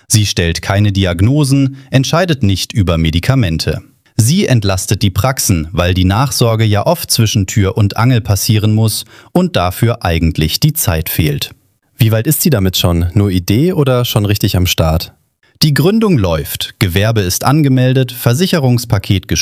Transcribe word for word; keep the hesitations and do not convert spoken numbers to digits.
Sie stellt keine Diagnosen, entscheidet nicht über Medikamente. Sie entlastet die Praxen, weil die Nachsorge ja oft zwischen Tür und Angel passieren muss und dafür eigentlich die Zeit fehlt. Wie weit ist sie damit schon? Nur Idee oder schon richtig am Start? Die Gründung läuft, Gewerbe ist angemeldet, Versicherungspaket geschlossen.